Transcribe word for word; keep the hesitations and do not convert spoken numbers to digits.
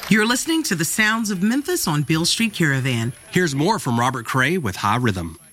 You're listening to the sounds of Memphis on Beale Street Caravan. Here's more from Robert Cray with High Rhythm.